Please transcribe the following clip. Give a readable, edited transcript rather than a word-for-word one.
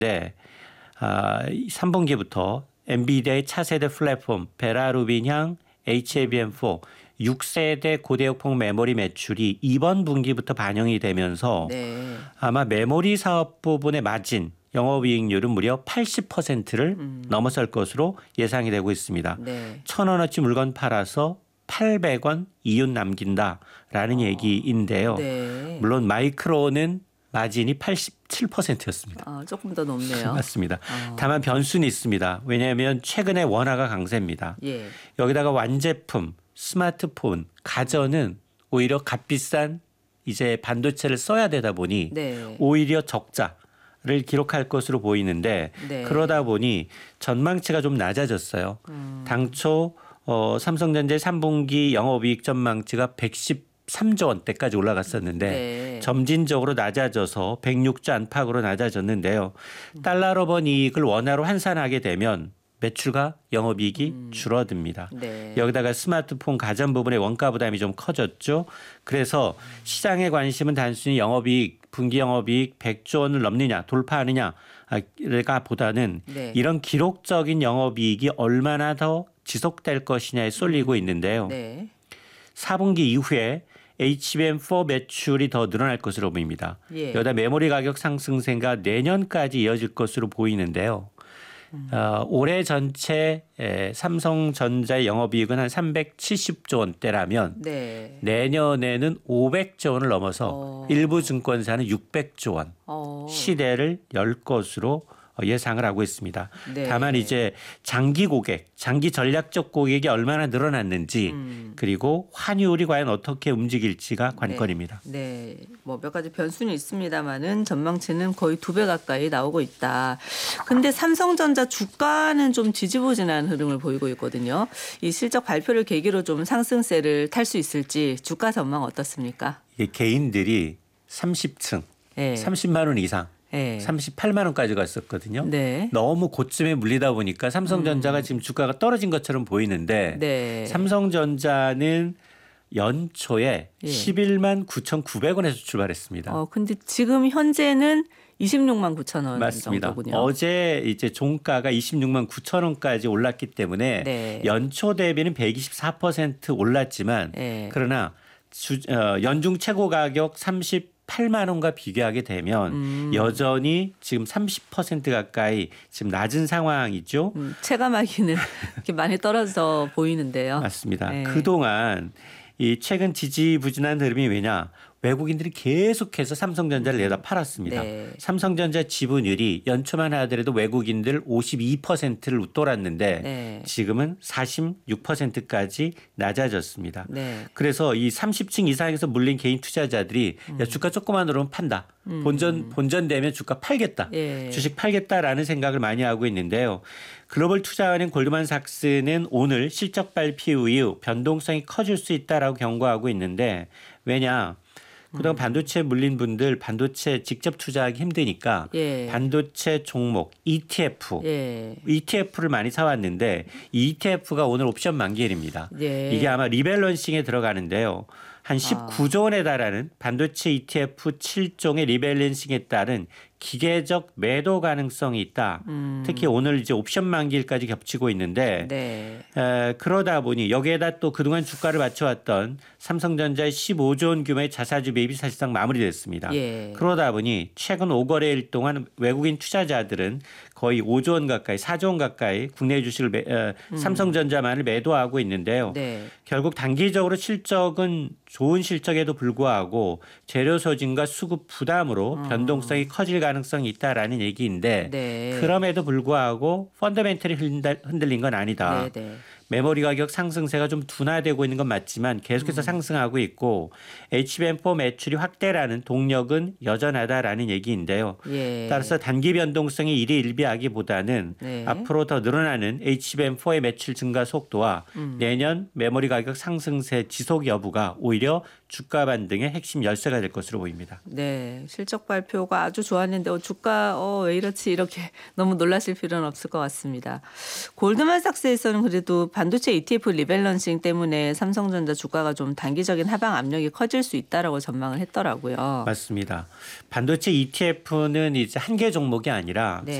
3분기부터 엔비디아의 차세대 플랫폼 베라루빈향 HBM4 6세대 고대역폭 메모리 매출이 이번 분기부터 반영이 되면서 네. 아마 메모리 사업 부분의 마진 영업이익률은 무려 80%를 넘어설 것으로 예상이 되고 있습니다. 네. 1,000원어치 물건 팔아서 800원 이윤 남긴다라는 얘기인데요. 네. 물론 마이크론은 마진이 87%였습니다. 조금 더 높네요. 맞습니다. 다만 변수는 있습니다. 왜냐하면 최근에 원화가 강세입니다. 예. 여기다가 완제품, 스마트폰, 가전은 오히려 값비싼 이제 반도체를 써야 되다 보니 네. 오히려 적자를 기록할 것으로 보이는데 네. 그러다 보니 전망치가 좀 낮아졌어요. 당초 삼성전자의 3분기 영업이익 전망치가 113조 원대까지 올라갔었는데 네. 점진적으로 낮아져서 106조 안팎으로 낮아졌는데요. 달러로 번 이익을 원화로 환산하게 되면 매출과 영업이익이 줄어듭니다. 네. 여기다가 스마트폰 가전 부분의 원가 부담이 좀 커졌죠. 그래서 시장의 관심은 단순히 영업이익, 분기 영업이익 100조 원을 넘느냐 돌파하느냐가 보다는 네. 이런 기록적인 영업이익이 얼마나 더 지속될 것이냐에 쏠리고 있는데요. 네. 4분기 이후에 HBM4 매출이 더 늘어날 것으로 보입니다. 예. 여기다 메모리 가격 상승세가 내년까지 이어질 것으로 보이는데요. 올해 전체 삼성전자의 영업이익은 한 370조 원대라면 네. 내년에는 500조 원을 넘어서 일부 증권사는 600조 원 시대를 열 것으로 예상을 하고 있습니다. 네. 다만 이제 장기 고객, 장기 전략적 고객이 얼마나 늘어났는지 그리고 환율이 과연 어떻게 움직일지가 관건입니다. 네. 뭐 몇 가지 변수는 있습니다만은 전망치는 거의 2배 가까이 나오고 있다. 근데 삼성전자 주가는 좀 지지부진한 흐름을 보이고 있거든요. 이 실적 발표를 계기로 좀 상승세를 탈 수 있을지 주가 전망 어떻습니까? 이게 개인들이 30층, 네. 30만 원 이상 네. 38만 원까지 갔었거든요. 네. 너무 고점에 물리다 보니까 삼성전자가 지금 주가가 떨어진 것처럼 보이는데 네. 삼성전자는 연초에 예. 11만 9,900원에서 출발했습니다. 근데 지금 현재는 26만 9천 원 맞습니다. 정도군요. 어제 이제 종가가 26만 9천 원까지 올랐기 때문에 네. 연초 대비는 124% 올랐지만 네. 그러나 연중 최고 가격 38만 원과 비교하게 되면 여전히 지금 30% 가까이 지금 낮은 상황이죠. 체감하기는 이렇게 많이 떨어져 보이는데요. 맞습니다. 네. 그동안 이 최근 지지부진한 흐름이 왜냐? 외국인들이 계속해서 삼성전자를 내다 팔았습니다. 네. 삼성전자 지분율이 연초만 하더라도 외국인들 52%를 웃돌았는데 네. 지금은 46%까지 낮아졌습니다. 네. 그래서 이 30층 이상에서 물린 개인 투자자들이 야, 주가 조금만 오르면 판다. 본전되면 주가 팔겠다. 예. 주식 팔겠다라는 생각을 많이 하고 있는데요. 글로벌 투자은행 골드만삭스는 오늘 실적 발표 이후 변동성이 커질 수 있다라고 경고하고 있는데 왜냐? 그동안 반도체에 물린 분들 반도체 직접 투자하기 힘드니까 예. 반도체 종목 ETF, 예. ETF를 많이 사왔는데 이 ETF가 오늘 옵션 만기일입니다. 예. 이게 아마 리밸런싱에 들어가는데요. 한 19조 원에 달하는 반도체 ETF 7종의 리밸런싱에 따른 기계적 매도 가능성이 있다. 특히 오늘 이제 옵션 만기일까지 겹치고 있는데 네. 그러다 보니 여기에다 또 그동안 주가를 맞춰왔던 삼성전자의 15조 원 규모의 자사주 매입이 사실상 마무리됐습니다. 예. 그러다 보니 최근 5거래일 동안 외국인 투자자들은 거의 5조 원 가까이 4조 원 가까이 국내 주식을 삼성전자만을 매도하고 있는데요. 네. 결국 단기적으로 실적은 좋은 실적에도 불구하고 재료 소진과 수급 부담으로 변동성이 커질 가능성이 있다라는 얘기인데 네. 그럼에도 불구하고 펀더멘털이 흔들린 건 아니다. 네. 네. 메모리 가격 상승세가 좀 둔화되고 있는 건 맞지만 계속해서 상승하고 있고 HBM4 매출이 확대라는 동력은 여전하다라는 얘기인데요. 예. 따라서 단기 변동성이 일희일비하기보다는 네. 앞으로 더 늘어나는 HBM4의 매출 증가 속도와 내년 메모리 가격 상승세 지속 여부가 오히려 주가 반등의 핵심 열쇠가 될 것으로 보입니다. 네, 실적 발표가 아주 좋았는데 주가 왜 이렇지 이렇게 너무 놀라실 필요는 없을 것 같습니다. 골드만삭스에서는 그래도 반도체 ETF 리밸런싱 때문에 삼성전자 주가가 좀 단기적인 하방 압력이 커질 수 있다라고 전망을 했더라고요. 맞습니다. 반도체 ETF는 이제 한 개 종목이 아니라 네.